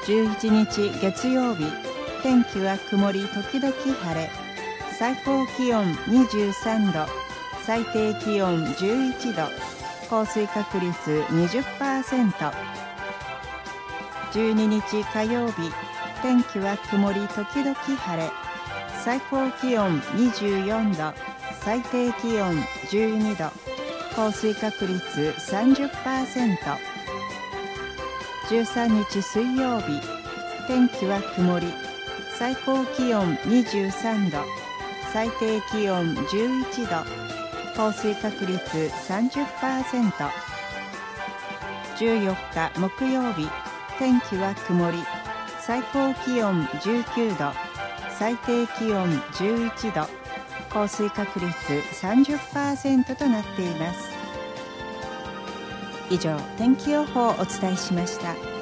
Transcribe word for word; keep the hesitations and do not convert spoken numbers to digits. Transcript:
じゅういちにち月曜日、天気は曇り時々晴れ、最高気温にじゅうさんど、最低気温じゅういちど、降水確率 にじゅっパーセント。じゅうににち火曜日、天気は曇り時々晴れ、最高気温にじゅうよんど、最低気温じゅうにど、降水確率 さんじゅっパーセント。じゅうさんにち水曜日、天気は曇り、最高気温にじゅうさんど、最低気温じゅういちど、降水確率 さんじゅっパーセント。じゅうよっか木曜日、天気は曇り、最高気温じゅうきゅうど、最低気温じゅういちど、降水確率 さんじゅっパーセント となっています。以上、天気予報をお伝えしました。